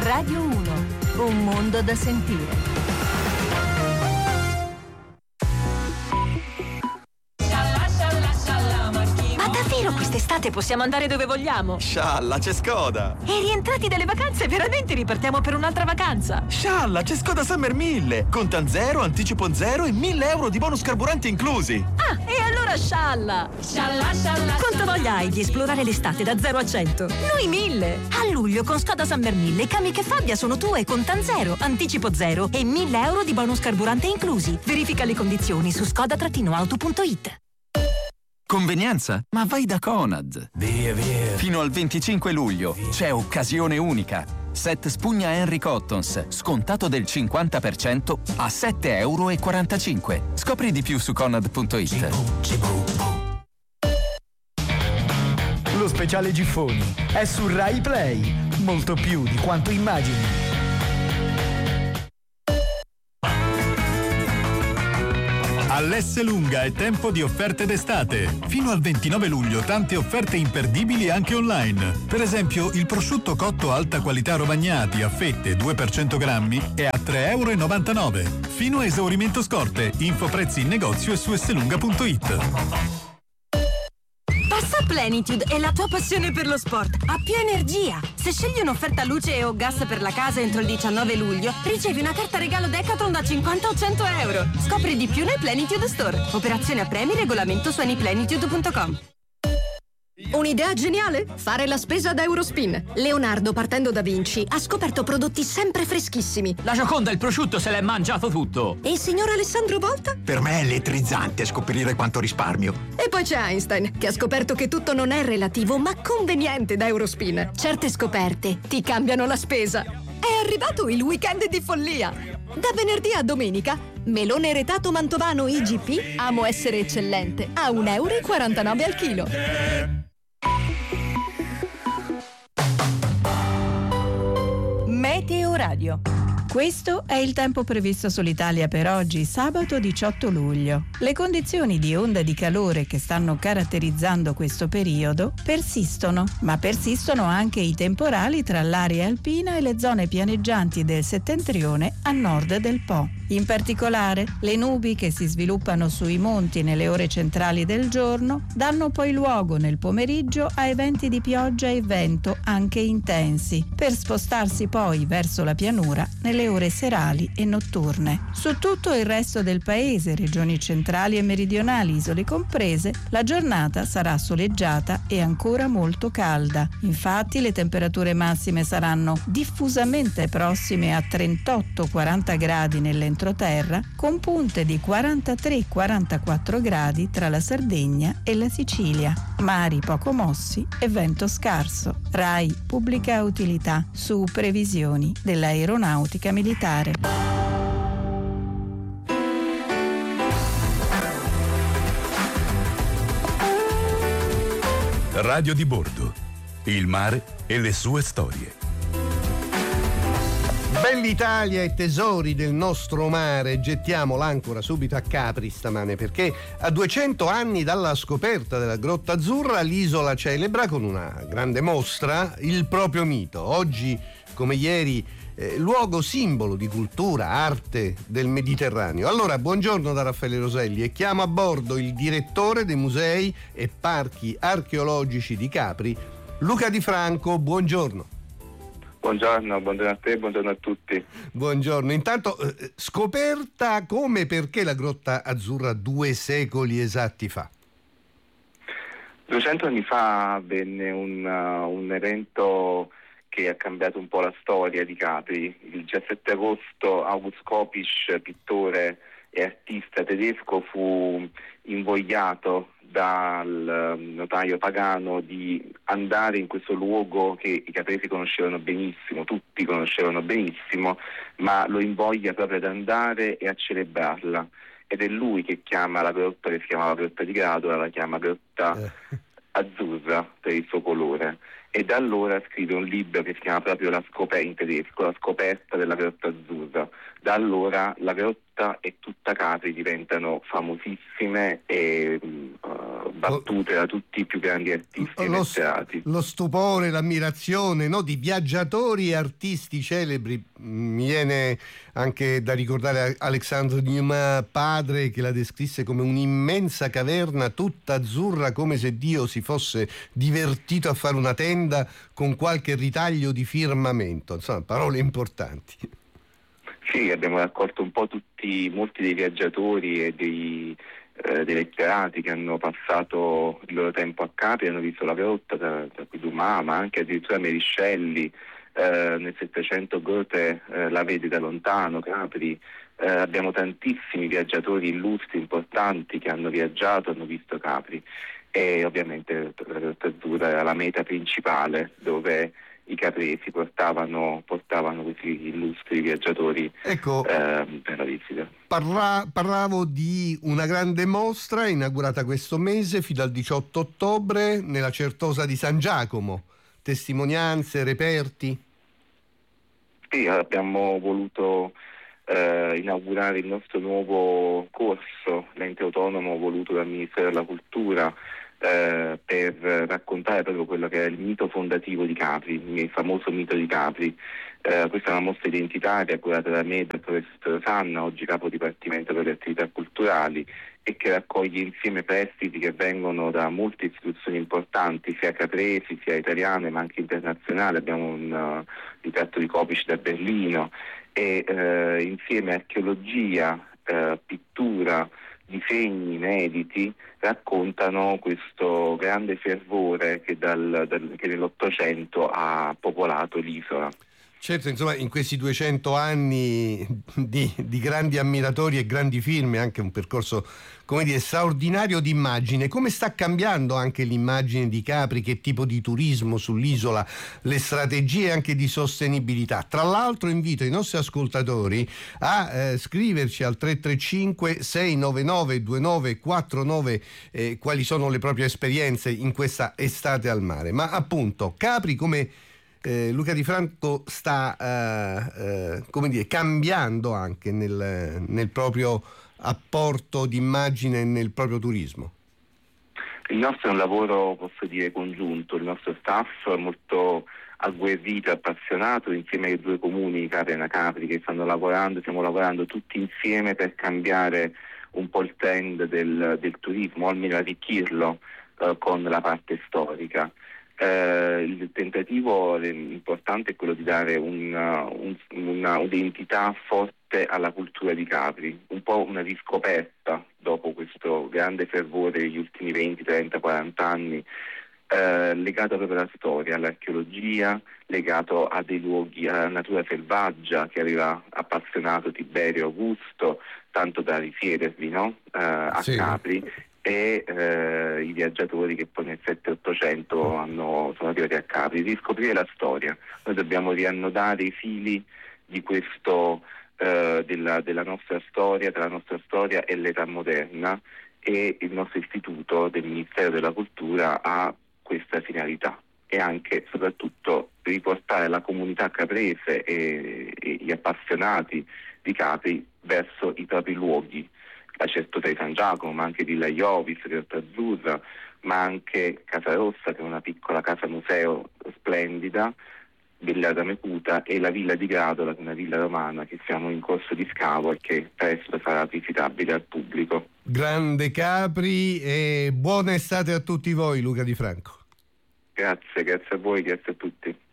Radio 1, un mondo da sentire. Davvero quest'estate possiamo andare dove vogliamo? Scialla, c'è Skoda! E rientrati dalle vacanze veramente ripartiamo per un'altra vacanza? Scialla, c'è Skoda Summer 1000! Contan zero, anticipo zero e 1.000 euro di bonus carburante inclusi! Ah, e allora scialla! Scialla, scialla! Quanta voglia hai di esplorare l'estate da 0 a 100? Noi 1000! A luglio con Skoda Summer 1000 i cami che Fabbia sono tue, contan zero, anticipo zero e 1.000 euro di bonus carburante inclusi. Verifica le condizioni su skoda-auto.it. Convenienza? Ma vai da Conad! Via. Fino al 25 luglio c'è occasione unica. Set spugna Henry Cottons, scontato del 50% a €7,45. Scopri di più su Conad.it. Lo speciale Giffoni è su Rai Play, molto più di quanto immagini. All'Esselunga è tempo di offerte d'estate. Fino al 29 luglio tante offerte imperdibili anche online. Per esempio il prosciutto cotto alta qualità Romagnati a fette 2 per 100 grammi è a €3,99. Fino a esaurimento scorte. Info prezzi in negozio e su esselunga.it. Passa Plenitude e la tua passione per lo sport ha più energia. Se scegli un'offerta luce o gas per la casa entro il 19 luglio, ricevi una carta regalo Decathlon da 50 o 100 euro. Scopri di più nel Plenitude Store. Operazione a premi, regolamento su anyplenitude.com. Un'idea geniale? Fare la spesa da Eurospin. Leonardo, partendo da Vinci, ha scoperto prodotti sempre freschissimi. La Gioconda, il prosciutto se l'è mangiato tutto. E il signor Alessandro Volta? Per me è elettrizzante scoprire quanto risparmio. E poi c'è Einstein, che ha scoperto che tutto non è relativo, ma conveniente da Eurospin. Certe scoperte ti cambiano la spesa. È arrivato il weekend di follia. Da venerdì a domenica, melone retato mantovano IGP, amo essere eccellente, a €1,49 al chilo. Meteo Radio. Questo è il tempo previsto sull'Italia per oggi, sabato 18 luglio. Le condizioni di onda di calore che stanno caratterizzando questo periodo persistono, ma persistono anche i temporali tra l'area alpina e le zone pianeggianti del settentrione a nord del Po. In particolare, le nubi che si sviluppano sui monti nelle ore centrali del giorno danno poi luogo nel pomeriggio a eventi di pioggia e vento anche intensi, per spostarsi poi verso la pianura nelle ore serali e notturne. Su tutto il resto del paese, regioni centrali e meridionali, isole comprese, la giornata sarà soleggiata e ancora molto calda. Infatti le temperature massime saranno diffusamente prossime a 38-40 gradi nell'entroterra, con punte di 43-44 gradi tra la Sardegna e la Sicilia. Mari poco mossi e vento scarso. RAI Pubblica Utilità su previsioni dell'aeronautica militare. Radio di bordo. Il mare e le sue storie. Bell'Italia e tesori del nostro mare, gettiamo l'ancora subito a Capri stamane, perché a 200 anni dalla scoperta della Grotta Azzurra l'isola celebra con una grande mostra il proprio mito. Oggi come ieri luogo simbolo di cultura, arte del Mediterraneo. Allora, buongiorno da Raffaele Roselli e chiamo a bordo il direttore dei musei e parchi archeologici di Capri, Luca Di Franco. Buongiorno. Buongiorno a te, buongiorno a tutti. Buongiorno. Intanto, scoperta come e perché la Grotta Azzurra 2 secoli esatti fa? 200 anni fa avvenne un evento che ha cambiato un po' la storia di Capri. Il 17 agosto August Kopisch, pittore e artista tedesco, fu invogliato dal notaio pagano di andare in questo luogo che i capresi conoscevano benissimo, tutti conoscevano benissimo, ma lo invoglia proprio ad andare e a celebrarla. Ed è lui che chiama la grotta, che si chiamava Grotta di Grado, la chiama Grotta Azzurra per il suo colore. E da allora scrive un libro che si chiama proprio in tedesco, La scoperta della Grotta Azzurra. Da allora la grotta e tutta Capri diventano famosissime e battute da tutti i più grandi artisti letterati. Lo stupore, l'ammirazione, no, di viaggiatori e artisti celebri. Mi viene anche da ricordare Alexandre Dumas padre, che la descrisse come un'immensa caverna tutta azzurra, come se Dio si fosse divertito a fare una tenda con qualche ritaglio di firmamento. Insomma, parole importanti. Sì, abbiamo raccolto un po' molti dei viaggiatori e dei letterati che hanno passato il loro tempo a Capri, hanno visto la grotta, tra cui Dumas, ma anche addirittura Meriscelli, nel Settecento Goethe la vede da lontano, Capri. Abbiamo tantissimi viaggiatori illustri, importanti, che hanno viaggiato, hanno visto Capri, e ovviamente la Grotta Azzurra era la meta principale dove i capresi portavano questi illustri viaggiatori, ecco, per la visita. Parlavo di una grande mostra inaugurata questo mese fino al 18 ottobre nella Certosa di San Giacomo. Testimonianze, reperti? Sì, abbiamo voluto inaugurare il nostro nuovo corso, l'ente autonomo voluto dal Ministero della Cultura, per raccontare proprio quello che è il mito fondativo di Capri, il famoso mito di Capri. Questa è una mostra identitaria curata da me, dal professor Sanna, oggi capo dipartimento per le attività culturali, e che raccoglie insieme prestiti che vengono da molte istituzioni importanti, sia capresi, sia italiane, ma anche internazionali. Abbiamo un ritratto di Kopic da Berlino, e insieme archeologia, pittura, disegni inediti raccontano questo grande fervore che nell'Ottocento ha popolato l'isola. Certo, insomma, in questi 200 anni di grandi ammiratori e grandi film, anche un percorso, come dire, straordinario di immagine. Come sta cambiando anche l'immagine di Capri? Che tipo di turismo sull'isola? Le strategie anche di sostenibilità? Tra l'altro invito i nostri ascoltatori a scriverci al 335 699 2949 quali sono le proprie esperienze in questa estate al mare. Ma appunto, Capri, come Luca Di Franco, sta come dire, cambiando anche nel proprio apporto d'immagine e nel proprio turismo. Il nostro è un lavoro, posso dire, congiunto. Il nostro staff è molto agguerrito e appassionato, insieme ai due comuni, Capri e Anacapri, che stiamo lavorando tutti insieme per cambiare un po' il trend del turismo, o almeno arricchirlo con la parte storica. Il tentativo importante è quello di dare un'identità forte alla cultura di Capri, un po' una riscoperta dopo questo grande fervore degli ultimi 20, 30, 40 anni, legato proprio alla storia, all'archeologia, legato a dei luoghi, alla natura selvaggia che aveva appassionato Tiberio Augusto, tanto da risiedervi, no? A sì. Capri. E i viaggiatori che poi nel 7-800 sono arrivati a Capri, riscoprire la storia. Noi dobbiamo riannodare i fili di questo della nostra storia, tra la nostra storia e l'età moderna, e il nostro istituto del Ministero della Cultura ha questa finalità, e anche soprattutto riportare la comunità caprese e gli appassionati di Capri verso i propri luoghi. La Certosa di San Giacomo, ma anche Villa Iovis, Grotta Azzurra, ma anche Casa Rossa, che è una piccola casa museo splendida, Villa Ramecuta, e la Villa di Gradola, che è una villa romana che siamo in corso di scavo e che presto sarà visitabile al pubblico. Grande Capri, e buona estate a tutti voi, Luca Di Franco. Grazie a voi, grazie a tutti.